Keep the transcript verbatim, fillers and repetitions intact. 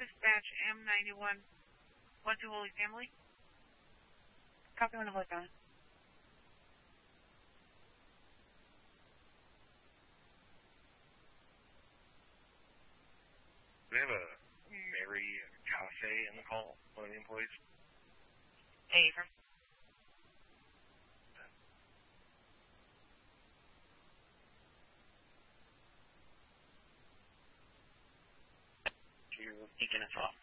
Dispatch M ninety-one, one two Holy Family. Copy one Holy Family. We have a Mary Cafe in the call, one of the employees. Hey, Ephraim. To Deacon as well.